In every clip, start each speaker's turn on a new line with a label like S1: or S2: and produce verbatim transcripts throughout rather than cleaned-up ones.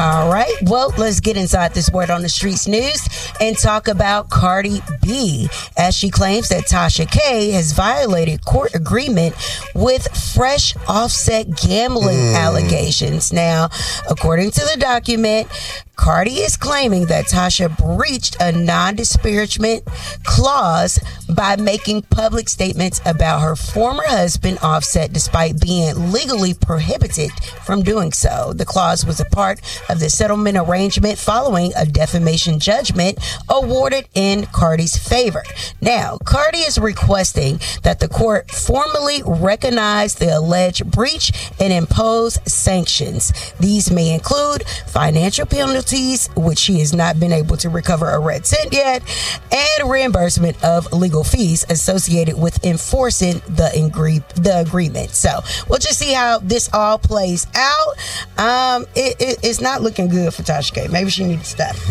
S1: All right. Well, let's get inside this Word on the Streets news and talk about Cardi B, as she claims that Tasha K has violated court agreement with fresh Offset gambling mm. allegations. Now, according to the document, Cardi is claiming that Tasha breached a non-disparagement clause by making public statements about her former husband, Offset, despite being legally prohibited from doing so. The clause was a part of the settlement arrangement following a defamation judgment awarded in Cardi's favor. Now, Cardi is requesting that the court formally recognize the alleged breach and impose sanctions. These may include financial penalties, which she has not been able to recover a red cent yet, and reimbursement of legal fees associated with enforcing the, ingre- the agreement. So we'll just see how this all plays out. Um, it, it, it's not looking good for Tasha K. Maybe she needs to stop.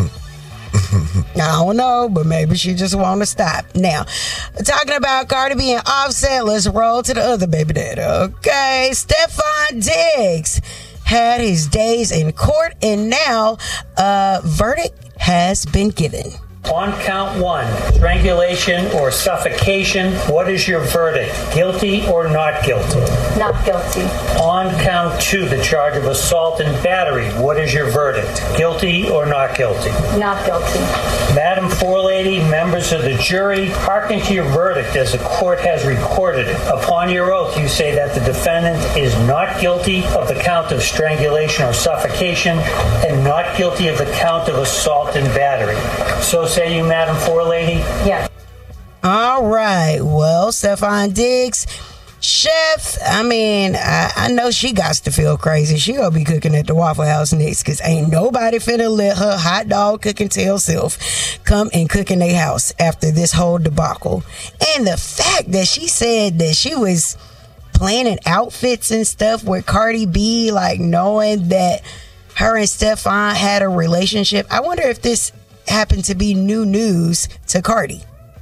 S1: I don't know, but maybe she just want to stop. Now, talking about Cardi B and Offset, let's roll to the other baby daddy. Okay, Stefan Diggs had his days in court, and now a verdict has been given.
S2: On count one, strangulation or suffocation, what is your verdict? Guilty or not guilty?
S3: Not guilty.
S2: On count two, the charge of assault and battery, what is your verdict? Guilty or not guilty?
S3: Not guilty.
S2: Madam Forelady, members of the jury, hearken to your verdict as the court has recorded it. Upon your oath, you say that the defendant is not guilty of the count of strangulation or suffocation and not guilty of the count of assault and battery. So say you, Madam Forelady?
S3: Yes.
S1: All right. Well, Stefan Diggs, chef, I mean, I, I know she got to feel crazy. She gonna be cooking at the Waffle House next, because ain't nobody finna let her hot dog cooking tail self come and cook in their house after this whole debacle. And the fact that she said that she was planning outfits and stuff with Cardi B, like knowing that her and Stefan had a relationship. I wonder if this happened to be new news to Cardi.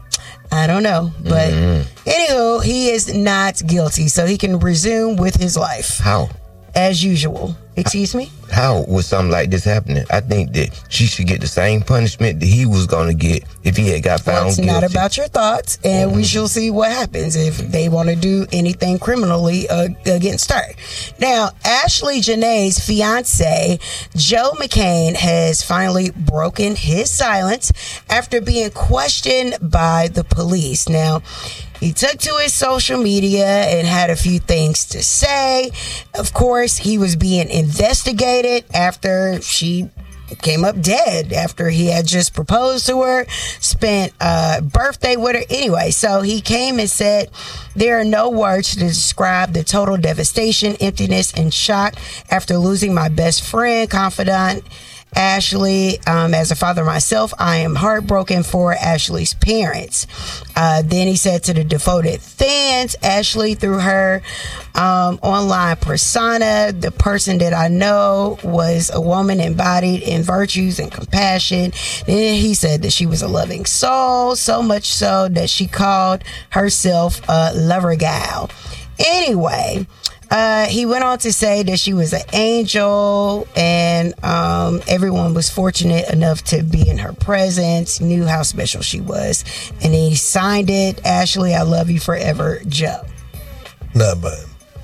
S1: I don't know, but mm-hmm. anywho, he is not guilty, so he can resume with his life.
S4: How?
S1: As usual. Excuse me?
S4: How was something like this happening? I think that she should get the same punishment that he was going to get if he had got found
S1: well, it's
S4: guilty.
S1: Not about your thoughts, and mm-hmm. we shall see what happens if they want to do anything criminally uh, against her. Now, Ashley Janae's fiance, Joe McCain, has finally broken his silence after being questioned by the police. Now, he took to his social media and had a few things to say. Of course, he was being investigated after she came up dead, after he had just proposed to her, spent a birthday with her. Anyway, so he came and said, there are no words to describe the total devastation, emptiness, and shock after losing my best friend, confidant, Ashley. Um, as a father myself, I am heartbroken for Ashley's parents. Uh, then he said to the devoted fans, Ashley, through her um, online persona, the person that I know was a woman embodied in virtues and compassion. Then he said that she was a loving soul, so much so that she called herself a lover gal. Anyway, Uh, he went on to say that she was an angel, and um, everyone was fortunate enough to be in her presence, knew how special she was. And then he signed it, Ashley, I love you forever, Joe.
S5: Not bad.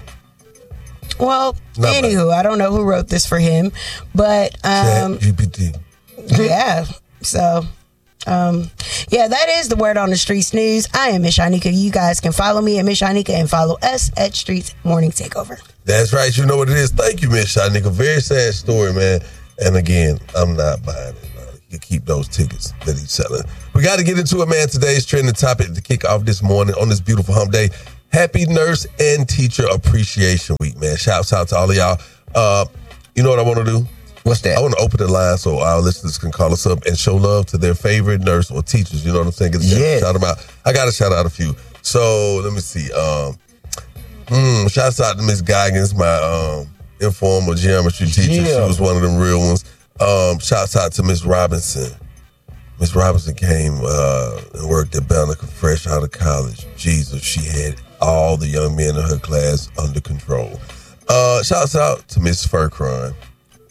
S1: Well,
S5: Not
S1: anywho, bad. I don't know who wrote this for him, but um,
S5: G P T.
S1: Yeah, so... Um, yeah, that is the Word on the Streets news. I am Miss Shanika. You guys can follow me at Miss Shanika and follow us at Streets Morning Takeover.
S5: That's right. You know what it is. Thank you, Miss Shanika. Very sad story, man. And again, I'm not buying it. Uh, you keep those tickets that he's selling. We got to get into it, man. Today's trending topic to kick off this morning on this beautiful hump day. Happy Nurse and Teacher Appreciation Week, man. Shouts out to all of y'all. Uh, you know what I want to do?
S4: What's that?
S5: I want to open the line so our listeners can call us up and show love to their favorite nurse or teachers. You know what I'm saying?
S4: Yeah.
S5: Shout them out. I got to shout out a few. So let me see. Um, mm, shouts out to Miss Goggins, my um, informal geometry teacher.
S4: Yeah.
S5: She was one of them real ones. Um, shouts out to Miss Robinson. Miss Robinson came uh, and worked at Banneker fresh out of college. Jesus, she had all the young men in her class under control. Uh, shouts out to Miss Furcron. Uh,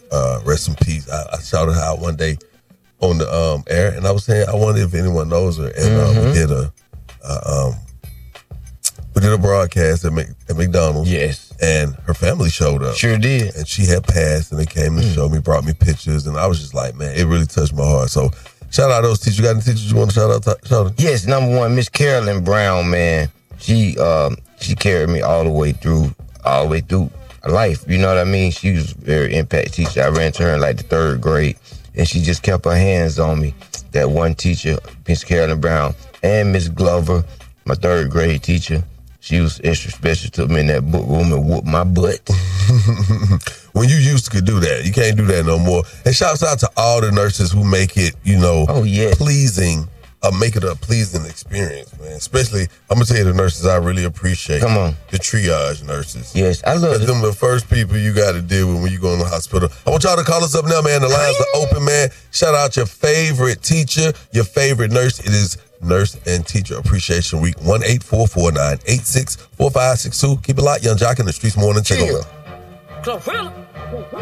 S5: rest in peace. I, I shouted her out one day on the um, air, and I was saying I wonder if anyone knows her. And mm-hmm. uh, we did a uh, um, we did a broadcast at, Mc, at McDonald's.
S4: Yes,
S5: and her family showed up.
S4: Sure did.
S5: And she had passed, and they came and mm. showed me, brought me pictures, and I was just like, man, it really touched my heart. So shout out those teachers. You got any teachers you want to shout out? To, shout out?
S4: Yes, number one, Miss Carolyn Brown, man. She um, she carried me all the way through, all the way through life. You know what I mean? She was a very impact teacher. I ran to her in like the third grade, and she just kept her hands on me. That one teacher, Miss Carolyn Brown, and Miss Glover, my third grade teacher. She was extra special to me in that book room and whooped my butt.
S5: When you used to could do that, you can't do that no more. And shouts out to all the nurses who make it, you know,
S4: oh, yeah.
S5: pleasing. Uh, make it a pleasing experience, man. Especially, I'm gonna tell you the nurses I really appreciate.
S4: Come on,
S5: the triage nurses.
S4: Yes, I love
S5: them. The first people you got to deal with when you go in the hospital. I want y'all to call us up now, man. The lines are open, man. Shout out your favorite teacher, your favorite nurse. It is Nurse and Teacher Appreciation Week. one eight four four nine eight six four five six two. Keep it locked, Young Jock in the Streets Morning Takeover.